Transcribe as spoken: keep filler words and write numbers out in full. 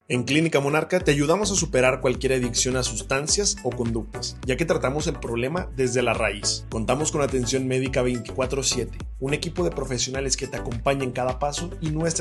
En Clínica Monarca te ayudamos a superar cualquier adicción a sustancias o conductas, ya que tratamos el problema desde la raíz. Contamos con atención médica veinticuatro siete, un equipo de profesionales que te acompaña en cada paso y nuestra